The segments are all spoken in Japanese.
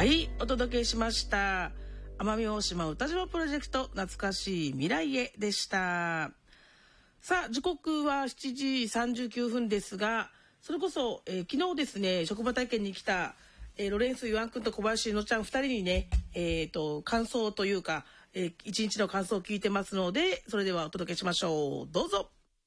はい、お届けしました奄美大島歌島プロジェクト懐かしい未来へでした。さあ時刻は7時39分ですが、それこそ、昨日ですね職場体験に来た、ロレンス・ユアン君と小林のちゃん2人にね、感想というか、一日の感想を聞いてますので、それではお届けしましょう。どうぞ。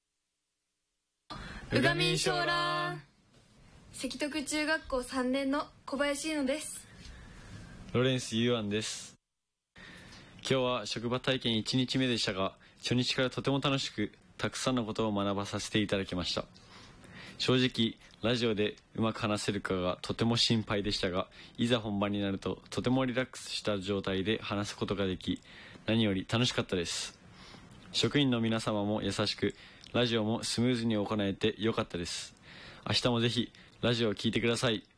うがみんしょうらん、関徳中学校3年の小林優乃です。 ロレンス・ユアンです。今日は職場体験1日目でしたが、初日からとても楽しくたくさんのことを学ばさせていただきました。正直ラジオでうまく話せるかがとても心配でしたが、いざ本番になるととてもリラックスした状態で話すことができ、何より楽しかったです。職員の皆様も優しく、ラジオもスムーズに行えてよかったです。明日もぜひラジオを聞いてください。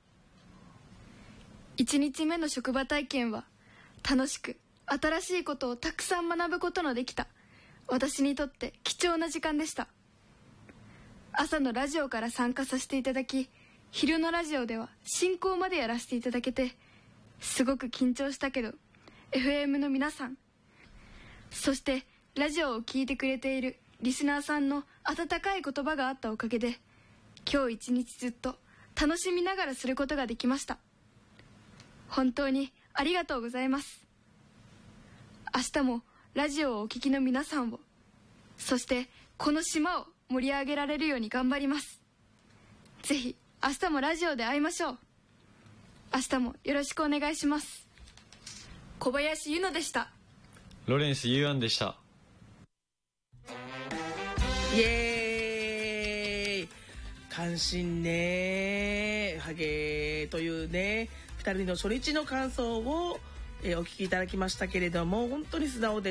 1日目の職場体験は楽しく新しいことをたくさん学ぶことのできた、私にとって貴重な時間でした。朝のラジオから参加させていただき、昼のラジオでは進行までやらせていただけて、すごく緊張したけど FM の皆さん、そしてラジオを聞いてくれているリスナーさんの温かい言葉があったおかげで、今日一日ずっと楽しみながらすることができました。本当にありがとうございます。明日もラジオをお聞きの皆さんを、そしてこの島を盛り上げられるように頑張ります。ぜひ明日もラジオで会いましょう。明日もよろしくお願いします。小林優乃でした。 ロレンス・ユアンでした。 イエーイ、感心ね、ハゲというね2人の初日の感想を、お聞きいただきましたけれども、本当に素直で